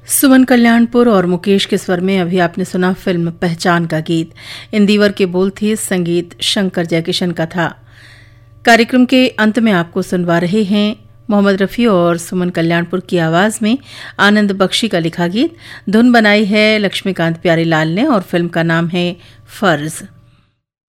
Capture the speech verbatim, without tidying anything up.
सुमन कल्याणपुर और मुकेश के स्वर में अभी आपने सुना फिल्म पहचान का गीत। इंदिवर के बोल थे, संगीत शंकर जयकिशन का था। कार्यक्रम के अंत में आपको सुनवा रहे हैं मोहम्मद रफ़ी और सुमन कल्याणपुर की आवाज में आनंद बख्शी का लिखा गीत। धुन बनाई है लक्ष्मीकांत प्यारेलाल ने और फिल्म का नाम है फर्ज।